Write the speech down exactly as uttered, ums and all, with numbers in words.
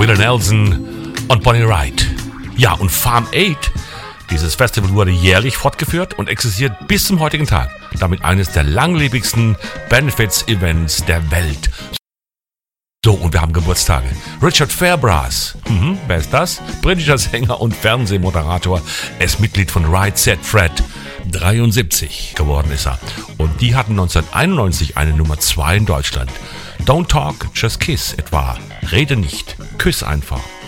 Willie Nelson und Bonnie Raitt. Ja, und Farm aid, dieses Festival wurde jährlich fortgeführt und existiert bis zum heutigen Tag. Damit eines der langlebigsten Benefits-Events der Welt. So, und wir haben Geburtstage. Richard Fairbrass, mhm, wer ist das? Britischer Sänger und Fernsehmoderator. Er ist Mitglied von Right Said Fred. dreiundsiebzig geworden ist er. Und die hatten neunzehnhunderteinundneunzig eine Nummer zwei in Deutschland. Don't Talk, Just Kiss etwa. Rede nicht, küss einfach.